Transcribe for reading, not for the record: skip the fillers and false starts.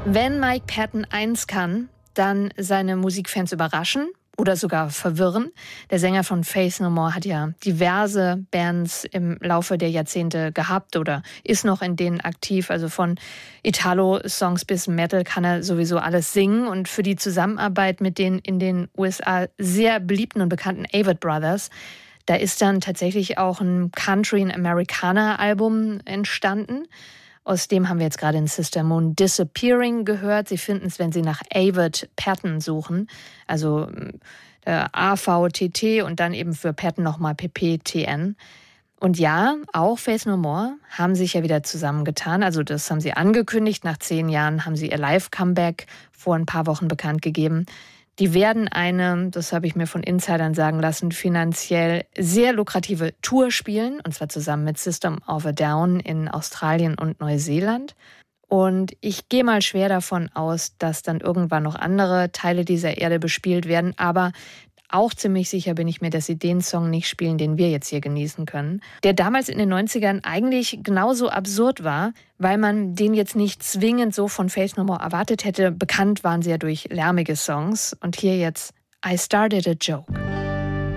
Wenn Mike Patton eins kann, dann seine Musikfans überraschen oder sogar verwirren. Der Sänger von Faith No More hat ja diverse Bands im Laufe der Jahrzehnte gehabt oder ist noch in denen aktiv. Also von Italo-Songs bis Metal kann er sowieso alles singen. Und für die Zusammenarbeit mit den in den USA sehr beliebten und bekannten Avett Brothers, da ist dann tatsächlich auch ein Country- und Americana-Album entstanden. Aus dem haben wir jetzt gerade in Sister Moon Disappearing gehört. Sie finden es, wenn Sie nach Avett Patton suchen. Also AVTT und dann eben für Patton nochmal PPTN. Und ja, auch Faith No More haben sich ja wieder zusammengetan. Also das haben sie angekündigt. Nach 10 Jahren haben sie ihr Live-Comeback vor ein paar Wochen bekannt gegeben. Die werden eine, das habe ich mir von Insidern sagen lassen, finanziell sehr lukrative Tour spielen. Und zwar zusammen mit System of a Down in Australien und Neuseeland. Und ich gehe mal schwer davon aus, dass dann irgendwann noch andere Teile dieser Erde bespielt werden. Aber auch ziemlich sicher bin ich mir, dass sie den Song nicht spielen, den wir jetzt hier genießen können. Der damals in den 90ern eigentlich genauso absurd war, weil man den jetzt nicht zwingend so von Faith No More erwartet hätte. Bekannt waren sie ja durch lärmige Songs. Und hier jetzt I Started a Joke.